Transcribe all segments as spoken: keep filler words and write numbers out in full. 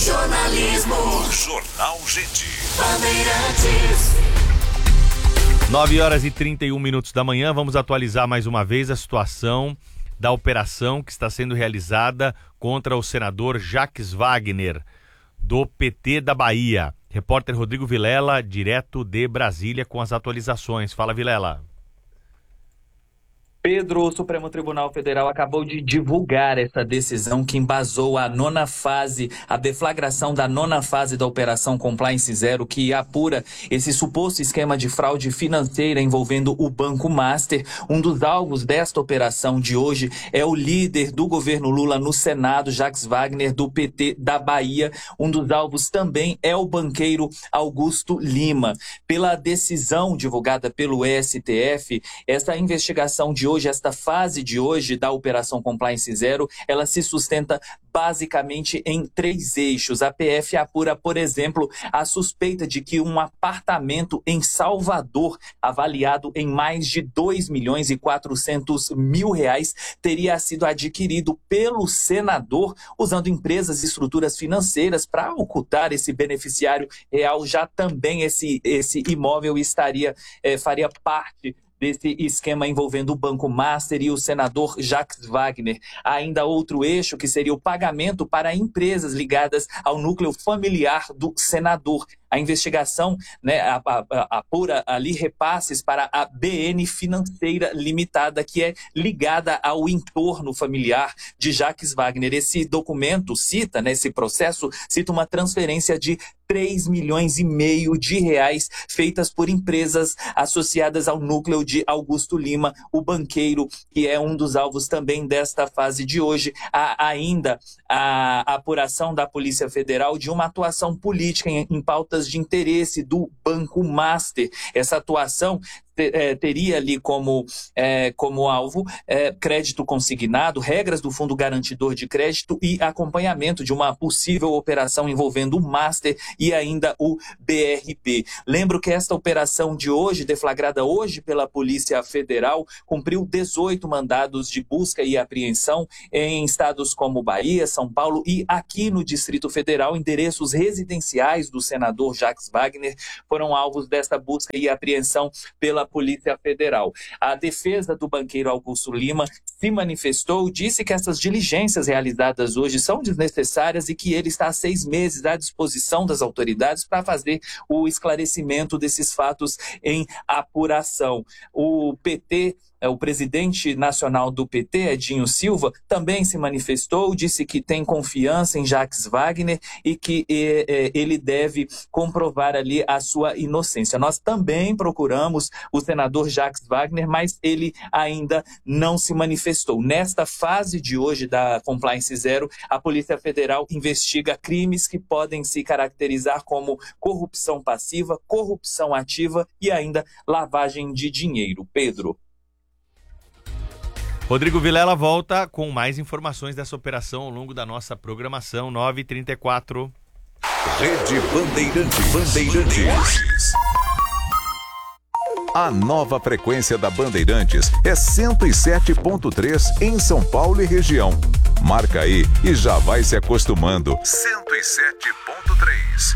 Jornalismo. Jornal Gente. Bandeirantes. nove horas e trinta e um minutos da manhã, vamos atualizar mais uma vez a situação da operação que está sendo realizada contra o senador Jacques Wagner, do P T da Bahia. Repórter Rodrigo Vilela, direto de Brasília, com as atualizações. Fala, Vilela. Pedro, o Supremo Tribunal Federal acabou de divulgar essa decisão que embasou a nona fase, a deflagração da nona fase da Operação Compliance Zero, que apura esse suposto esquema de fraude financeira envolvendo o Banco Master. Um dos alvos desta operação de hoje é o líder do governo Lula no Senado, Jacques Wagner, do P T da Bahia. Um dos alvos também é o banqueiro Augusto Lima. Pela decisão divulgada pelo S T F, essa investigação de hoje, esta fase de hoje da Operação Compliance Zero, ela se sustenta basicamente em três eixos. A P F apura, por exemplo, a suspeita de que um apartamento em Salvador, avaliado em mais de dois milhões e quatrocentos mil reais, teria sido adquirido pelo senador usando empresas e estruturas financeiras para ocultar esse beneficiário real. Já também esse, esse imóvel estaria, eh, faria parte desse esquema envolvendo o Banco Master e o senador Jacques Wagner. Há ainda outro eixo, que seria o pagamento para empresas ligadas ao núcleo familiar do senador. A investigação, né, apura ali repasses para a B N Financeira Limitada, que é ligada ao entorno familiar de Jacques Wagner. Esse documento cita, né, esse processo, cita uma transferência de três milhões e meio de reais feitas por empresas associadas ao núcleo de Augusto Lima, o banqueiro, que é um dos alvos também desta fase de hoje. Há ainda a apuração da Polícia Federal de uma atuação política em, em pautas de interesse do Banco Master. Essa atuação teria ali como, é, como alvo é, crédito consignado, regras do Fundo Garantidor de Crédito e acompanhamento de uma possível operação envolvendo o Master e ainda o B R P. Lembro que esta operação de hoje, deflagrada hoje pela Polícia Federal, cumpriu dezoito mandados de busca e apreensão em estados como Bahia, São Paulo e aqui no Distrito Federal. Endereços residenciais do senador Jacques Wagner foram alvos desta busca e apreensão pela Polícia Federal. A defesa do banqueiro Augusto Lima se manifestou, disse que essas diligências realizadas hoje são desnecessárias e que ele está há seis meses à disposição das autoridades para fazer o esclarecimento desses fatos em apuração. O P T, o presidente nacional do P T, Edinho Silva, também se manifestou, disse que tem confiança em Jacques Wagner e que e, e, ele deve comprovar ali a sua inocência. Nós também procuramos o senador Jacques Wagner, mas ele ainda não se manifestou. Nesta fase de hoje da Compliance Zero, a Polícia Federal investiga crimes que podem se caracterizar como corrupção passiva, corrupção ativa e ainda lavagem de dinheiro. Pedro. Rodrigo Vilela volta com mais informações dessa operação ao longo da nossa programação. Nove e trinta e quatro. Rede Bandeirantes. Bandeirantes. A nova frequência da Bandeirantes é cento e sete ponto três em São Paulo e região. Marca aí e já vai se acostumando. cento e sete ponto três.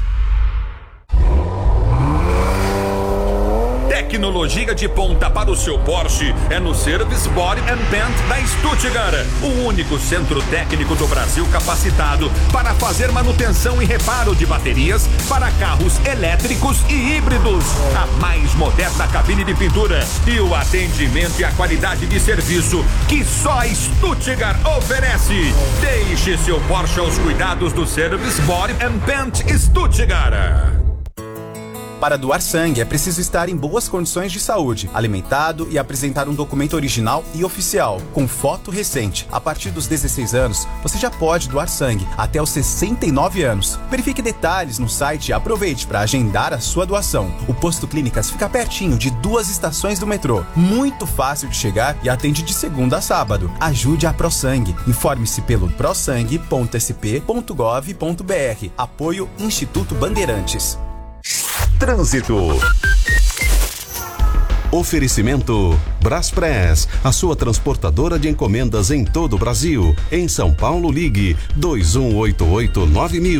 Tecnologia de ponta para o seu Porsche é no Service Body and Paint da Stuttgart, o único centro técnico do Brasil capacitado para fazer manutenção e reparo de baterias para carros elétricos e híbridos. A mais moderna cabine de pintura e o atendimento e a qualidade de serviço que só a Stuttgart oferece. Deixe seu Porsche aos cuidados do Service Body and Paint Stuttgart. Para doar sangue, é preciso estar em boas condições de saúde, alimentado e apresentar um documento original e oficial, com foto recente. A partir dos dezesseis anos, você já pode doar sangue até os sessenta e nove anos. Verifique detalhes no site e aproveite para agendar a sua doação. O Posto Clínicas fica pertinho de duas estações do metrô. Muito fácil de chegar e atende de segunda a sábado. Ajude a ProSangue. Informe-se pelo prosangue ponto s p ponto gov ponto b r. Apoio Instituto Bandeirantes. Trânsito. Oferecimento Braspress, a sua transportadora de encomendas em todo o Brasil. Em São Paulo, ligue dois um oito oito nove mil.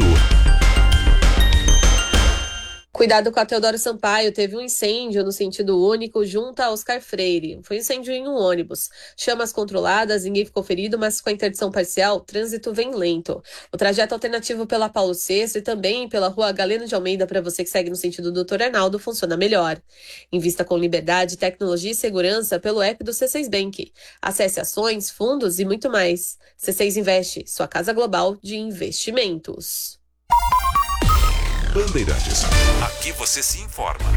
Cuidado com a Teodoro Sampaio, teve um incêndio no sentido único junto a Oscar Freire. Foi um incêndio em um ônibus. Chamas controladas, ninguém ficou ferido, mas com a interdição parcial, o trânsito vem lento. O trajeto alternativo pela Paulo sexto e também pela Rua Galeno de Almeida, para você que segue no sentido doutor Arnaldo, funciona melhor. Invista com liberdade, tecnologia e segurança pelo app do C seis Bank. Acesse ações, fundos e muito mais. C seis Investe, sua casa global de investimentos. Bandeirantes, aqui você se informa.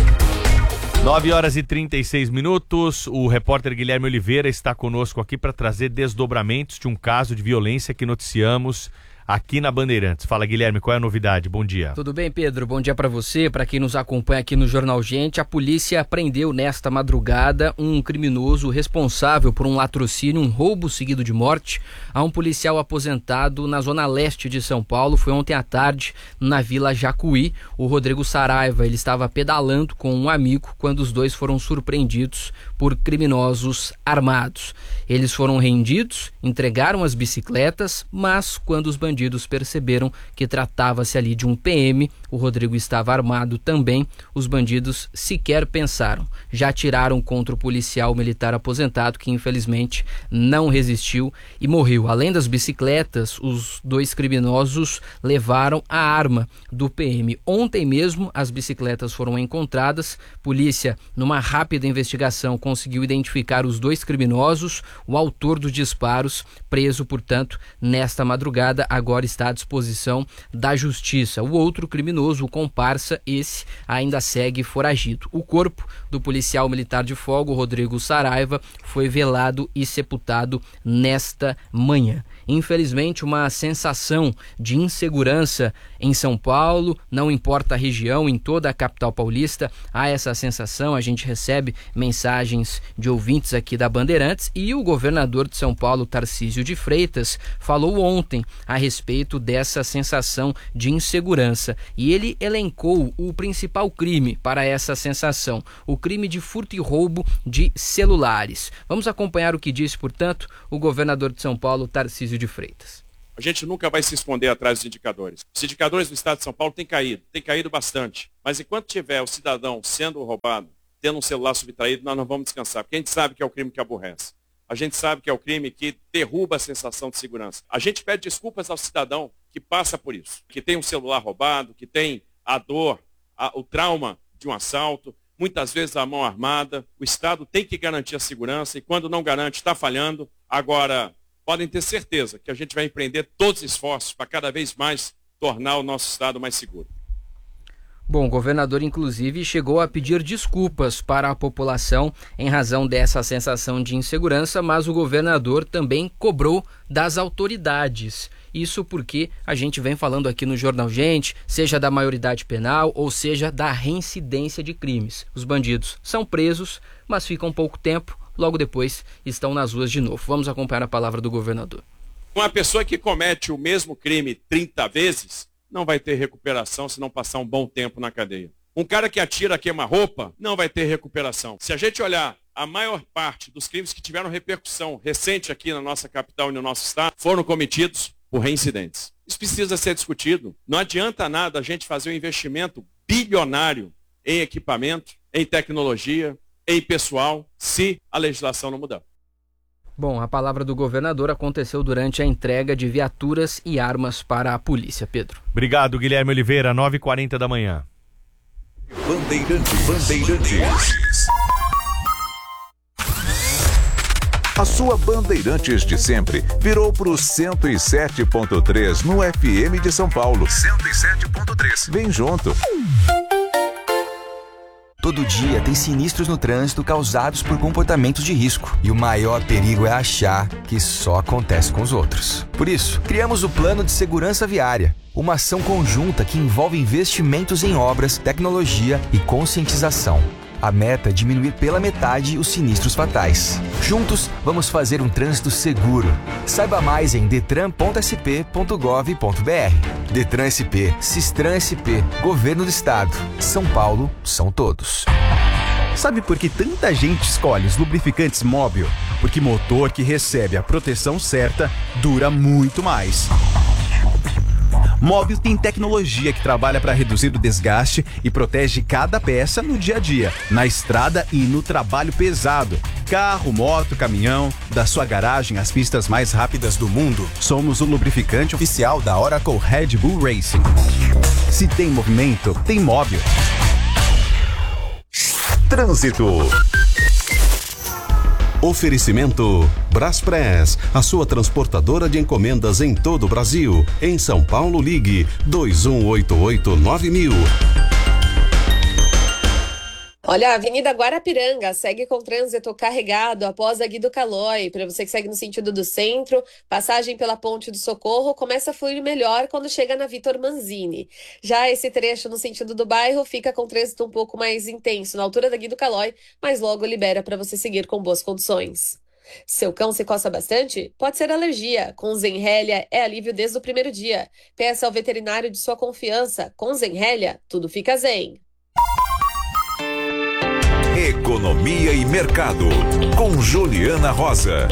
nove horas e trinta e seis minutos, o repórter Guilherme Oliveira está conosco aqui para trazer desdobramentos de um caso de violência que noticiamos aqui na Bandeirantes. Fala, Guilherme, qual é a novidade? Bom dia. Tudo bem, Pedro? Bom dia para você, para quem nos acompanha aqui no Jornal Gente. A polícia prendeu nesta madrugada um criminoso responsável por um latrocínio, um roubo seguido de morte, a um policial aposentado na zona leste de São Paulo. Foi ontem à tarde na Vila Jacuí. O Rodrigo Saraiva, ele estava pedalando com um amigo quando os dois foram surpreendidos por criminosos armados. Eles foram rendidos, entregaram as bicicletas, mas quando os bandidos perceberam que tratava-se ali de um P M, o Rodrigo estava armado também, os bandidos sequer pensaram. Já atiraram contra o policial militar aposentado, que infelizmente não resistiu e morreu. Além das bicicletas, os dois criminosos levaram a arma do P M. Ontem mesmo as bicicletas foram encontradas. Polícia, numa rápida investigação, conseguiu identificar os dois criminosos, o autor dos disparos, preso, portanto, nesta madrugada, agora está à disposição da justiça. O outro criminoso, o comparsa, esse ainda segue foragido. O corpo do policial militar de folga, Rodrigo Saraiva, foi velado e sepultado nesta manhã. Infelizmente, uma sensação de insegurança em São Paulo, não importa a região, em toda a capital paulista, há essa sensação. A gente recebe mensagens de ouvintes aqui da Bandeirantes e o governador de São Paulo, Tarcísio de Freitas, falou ontem a respeito dessa sensação de insegurança e ele elencou o principal crime para essa sensação, o crime de furto e roubo de celulares. Vamos acompanhar o que disse, portanto, o governador de São Paulo, Tarcísio de Freitas. A gente nunca vai se esconder atrás dos indicadores. Os indicadores do estado de São Paulo têm caído, têm caído bastante. Mas enquanto tiver o cidadão sendo roubado, tendo um celular subtraído, nós não vamos descansar, porque a gente sabe que é o crime que aborrece. A gente sabe que é o crime que derruba a sensação de segurança. A gente pede desculpas ao cidadão que passa por isso, que tem um celular roubado, que tem a dor, a, o trauma de um assalto, muitas vezes a mão armada. O Estado tem que garantir a segurança e quando não garante, está falhando. Agora, podem ter certeza que a gente vai empreender todos os esforços para cada vez mais tornar o nosso Estado mais seguro. Bom, o governador, inclusive, chegou a pedir desculpas para a população em razão dessa sensação de insegurança, mas o governador também cobrou das autoridades. Isso porque a gente vem falando aqui no Jornal Gente, seja da maioridade penal ou seja da reincidência de crimes. Os bandidos são presos, mas ficam pouco tempo, logo depois estão nas ruas de novo. Vamos acompanhar a palavra do governador. Uma pessoa que comete o mesmo crime trinta vezes não vai ter recuperação se não passar um bom tempo na cadeia. Um cara que atira queima-roupa não vai ter recuperação. Se a gente olhar a maior parte dos crimes que tiveram repercussão recente aqui na nossa capital e no nosso estado foram cometidos por reincidentes. Isso precisa ser discutido. Não adianta nada a gente fazer um investimento bilionário em equipamento, em tecnologia, em pessoal, se a legislação não mudar. Bom, a palavra do governador aconteceu durante a entrega de viaturas e armas para a polícia. Pedro. Obrigado, Guilherme Oliveira, nove e quarenta da manhã. Bandeirantes. Bandeirantes. A sua Bandeirantes de sempre virou pro cento e sete ponto três no F M de São Paulo. cento e sete ponto três. Vem junto. Todo dia tem sinistros no trânsito causados por comportamentos de risco. E o maior perigo é achar que só acontece com os outros. Por isso, criamos o Plano de Segurança Viária. Uma ação conjunta que envolve investimentos em obras, tecnologia e conscientização. A meta é diminuir pela metade os sinistros fatais. Juntos, vamos fazer um trânsito seguro. Saiba mais em detran ponto s p ponto gov ponto b r. Detran S P, Sistran S P, Governo do Estado. São Paulo, são todos. Sabe por que tanta gente escolhe os lubrificantes Móbil? Porque motor que recebe a proteção certa dura muito mais. Móbil tem tecnologia que trabalha para reduzir o desgaste e protege cada peça no dia a dia, na estrada e no trabalho pesado. Carro, moto, caminhão, da sua garagem às pistas mais rápidas do mundo, somos o lubrificante oficial da Oracle Red Bull Racing. Se tem movimento, tem Móbil. Trânsito. Oferecimento Braspress, a sua transportadora de encomendas em todo o Brasil. Em São Paulo, ligue dois um oito oito nove mil. Olha, a Avenida Guarapiranga segue com trânsito carregado após a Guido Calói. Para você que segue no sentido do centro, passagem pela Ponte do Socorro começa a fluir melhor quando chega na Vitor Manzini. Já esse trecho no sentido do bairro fica com trânsito um pouco mais intenso na altura da Guido Calói, mas logo libera para você seguir com boas condições. Seu cão se coça bastante? Pode ser alergia. Com Zenrelia é alívio desde o primeiro dia. Peça ao veterinário de sua confiança. Com Zenrelia, tudo fica zen. Economia e Mercado, com Juliana Rosa.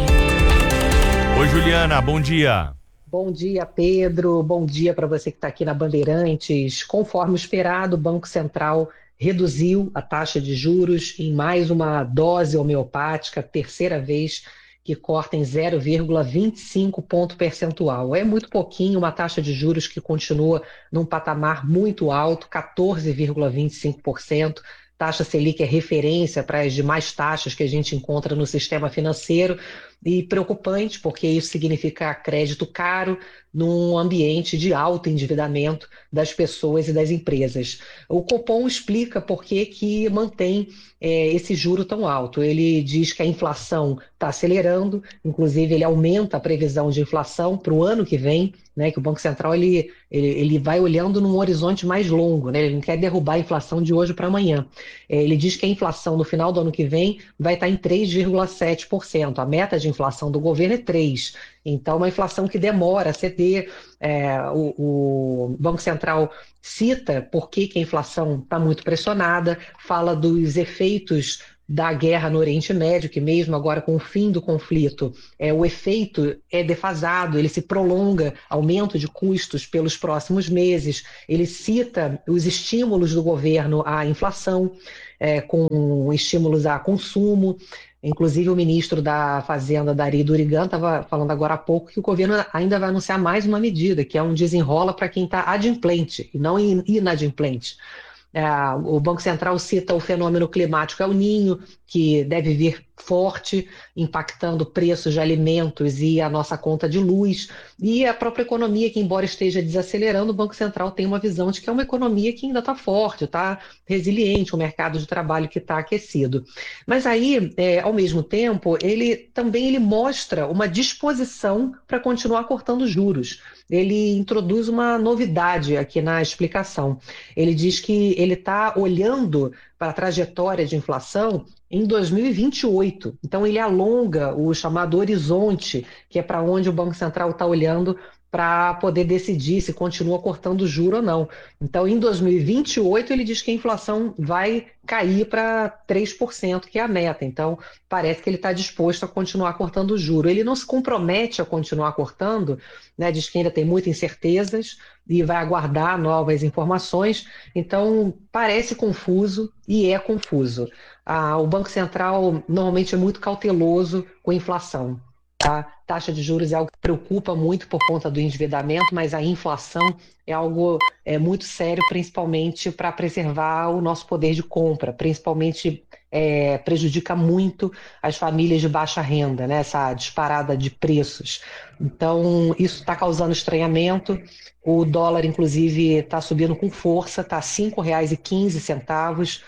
Oi, Juliana, bom dia. Bom dia, Pedro. Bom dia para você que está aqui na Bandeirantes. Conforme esperado, o Banco Central reduziu a taxa de juros em mais uma dose homeopática, terceira vez que corta em zero vírgula vinte e cinco ponto percentual. É muito pouquinho, uma taxa de juros que continua num patamar muito alto, quatorze vírgula vinte e cinco por cento. Taxa Selic é referência para as demais taxas que a gente encontra no sistema financeiro e preocupante, porque isso significa crédito caro num ambiente de alto endividamento das pessoas e das empresas. O Copom explica por que que mantém é, esse juro tão alto. Ele diz que a inflação está acelerando, inclusive ele aumenta a previsão de inflação para o ano que vem, né, que o Banco Central ele, ele, ele vai olhando num horizonte mais longo, né, ele não quer derrubar a inflação de hoje para amanhã. É, ele diz que a inflação no final do ano que vem vai estar em três vírgula sete por cento. A meta de inflação do governo é três por cento. Então, uma inflação que demora a ceder. É, o, o Banco Central cita por que que a inflação está muito pressionada, fala dos efeitos da guerra no Oriente Médio, que mesmo agora com o fim do conflito, é, o efeito é defasado, ele se prolonga, aumento de custos pelos próximos meses. Ele cita os estímulos do governo à inflação, é, com estímulos a consumo. Inclusive o ministro da Fazenda, Dari Durigan, estava falando agora há pouco que o governo ainda vai anunciar mais uma medida, que é um desenrola para quem está adimplente e não inadimplente. É, o Banco Central cita o fenômeno climático El Niño, que deve vir forte, impactando preços de alimentos e a nossa conta de luz, e a própria economia, que embora esteja desacelerando, o Banco Central tem uma visão de que é uma economia que ainda está forte, está resiliente, um mercado de trabalho que está aquecido. Mas aí, é, ao mesmo tempo, ele também ele mostra uma disposição para continuar cortando juros. Ele introduz uma novidade aqui na explicação. Ele diz que ele está olhando para a trajetória de inflação em dois mil e vinte e oito. Então, ele alonga o chamado horizonte, que é para onde o Banco Central está olhando para poder decidir se continua cortando juro ou não. Então, em dois mil e vinte e oito, ele diz que a inflação vai cair para três por cento, que é a meta. Então, parece que ele está disposto a continuar cortando o juro. Ele não se compromete a continuar cortando, né? Diz que ainda tem muitas incertezas e vai aguardar novas informações. Então, parece confuso e é confuso. Ah, o Banco Central normalmente é muito cauteloso com a inflação. A taxa de juros é algo que preocupa muito por conta do endividamento, mas a inflação é algo é, muito sério, principalmente para preservar o nosso poder de compra, principalmente é, prejudica muito as famílias de baixa renda, né, essa disparada de preços. Então, isso está causando estranhamento. O dólar, inclusive, está subindo com força, está a cinco reais e quinze centavos.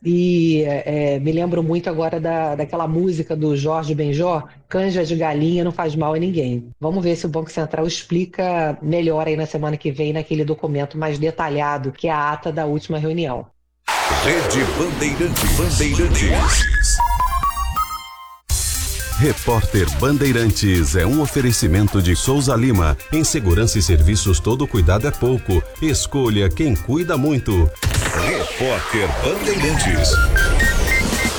E é, me lembro muito agora da, daquela música do Jorge Benjor, canja de galinha não faz mal a ninguém. Vamos ver se o Banco Central explica melhor aí na semana que vem, naquele documento mais detalhado, que é a ata da última reunião. Rede Bandeirantes. Bandeirantes. Repórter Bandeirantes é um oferecimento de Souza Lima. Em segurança e serviços, todo cuidado é pouco. Escolha quem cuida muito. Repórter Bandeirantes.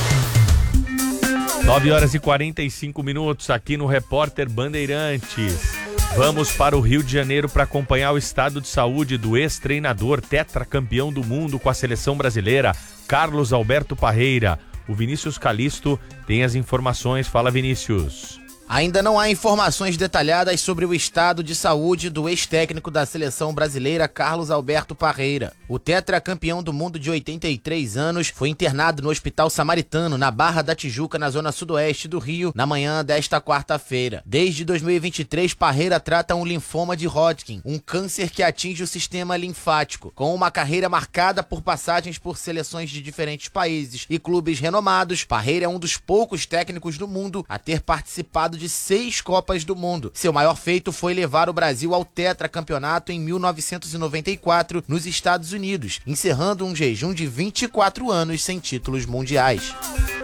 nove horas e quarenta e cinco minutos aqui no Repórter Bandeirantes. Vamos para o Rio de Janeiro para acompanhar o estado de saúde do ex-treinador tetracampeão do mundo com a seleção brasileira, Carlos Alberto Parreira. O Vinícius Calisto tem as informações. Fala, Vinícius. Ainda não há informações detalhadas sobre o estado de saúde do ex-técnico da seleção brasileira, Carlos Alberto Parreira. O tetracampeão do mundo de oitenta e três anos foi internado no Hospital Samaritano, na Barra da Tijuca, na zona sudoeste do Rio, na manhã desta quarta-feira. Desde dois mil e vinte e três, Parreira trata um linfoma de Hodgkin, um câncer que atinge o sistema linfático. Com uma carreira marcada por passagens por seleções de diferentes países e clubes renomados, Parreira é um dos poucos técnicos do mundo a ter participado de seis Copas do Mundo. Seu maior feito foi levar o Brasil ao tetracampeonato em mil novecentos e noventa e quatro nos Estados Unidos, encerrando um jejum de vinte e quatro anos sem títulos mundiais.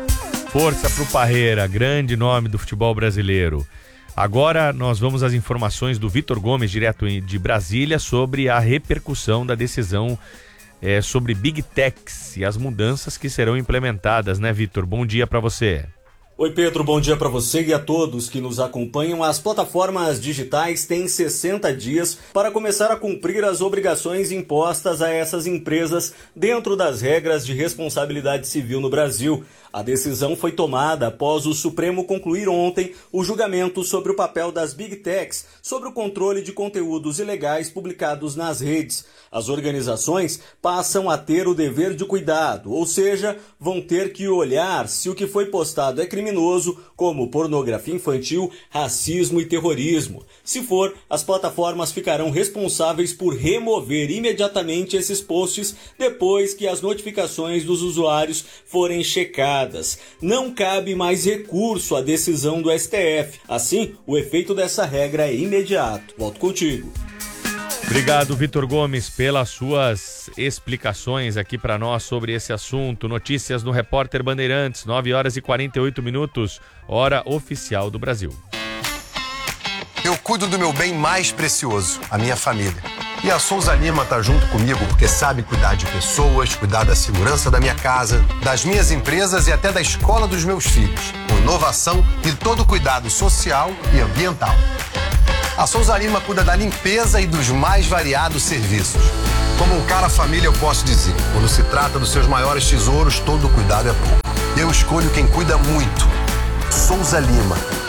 Força pro Parreira, grande nome do futebol brasileiro. Agora nós vamos às informações do Vitor Gomes, direto de Brasília, sobre a repercussão da decisão é, sobre Big Techs e as mudanças que serão implementadas, né, Vitor? Bom dia para você. Oi, Pedro, bom dia para você e a todos que nos acompanham. As plataformas digitais têm sessenta dias para começar a cumprir as obrigações impostas a essas empresas dentro das regras de responsabilidade civil no Brasil. A decisão foi tomada após o Supremo concluir ontem o julgamento sobre o papel das Big Techs sobre o controle de conteúdos ilegais publicados nas redes. As organizações passam a ter o dever de cuidado, ou seja, vão ter que olhar se o que foi postado é criminoso, como pornografia infantil, racismo e terrorismo. Se for, as plataformas ficarão responsáveis por remover imediatamente esses posts depois que as notificações dos usuários forem checadas. Não cabe mais recurso à decisão do S T F. Assim, o efeito dessa regra é imediato. Volto contigo. Obrigado, Vitor Gomes, pelas suas explicações aqui para nós sobre esse assunto. Notícias no Repórter Bandeirantes, nove horas e quarenta e oito minutos, hora oficial do Brasil. Eu cuido do meu bem mais precioso, a minha família. E a Souza Lima tá junto comigo porque sabe cuidar de pessoas, cuidar da segurança da minha casa, das minhas empresas e até da escola dos meus filhos, com inovação e todo cuidado social e ambiental. A Souza Lima cuida da limpeza e dos mais variados serviços. Como um cara família, eu posso dizer, quando se trata dos seus maiores tesouros, todo cuidado é pouco. Eu escolho quem cuida muito. Souza Lima.